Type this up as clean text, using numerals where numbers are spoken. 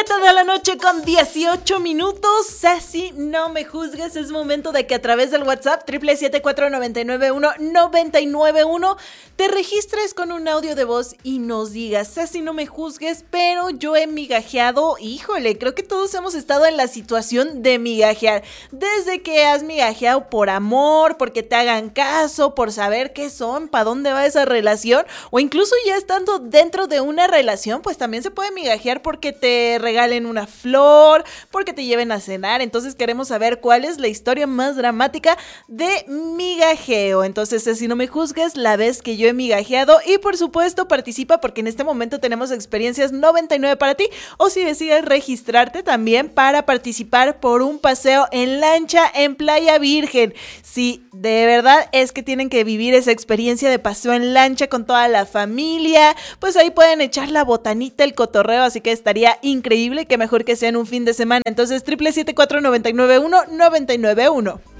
7 de la noche con 18 minutos. Ceci, no me juzgues. Es momento de que a través del WhatsApp 777-499-1991 te registres con un audio de voz y nos digas: Ceci, no me juzgues, pero yo he migajeado. Híjole, creo que todos hemos estado en la situación de migajear. Desde que has migajeado por amor, porque te hagan caso, por saber qué son, para dónde va esa relación, o incluso ya estando dentro de una relación, pues también se puede migajear porque te regalen una flor, porque te lleven a cenar. Entonces queremos saber cuál es la historia más dramática de migajeo. Entonces, si no me juzgues, la vez que yo he migajeado, y por supuesto participa, porque en este momento tenemos experiencias 99 para ti, o si decides registrarte también para participar por un paseo en lancha en Playa Virgen. Si de verdad es que tienen que vivir esa experiencia de paseo en lancha con toda la familia, pues ahí pueden echar la botanita, el cotorreo, así que estaría increíble, que mejor que sea en un fin de semana. Entonces 777-499-1991.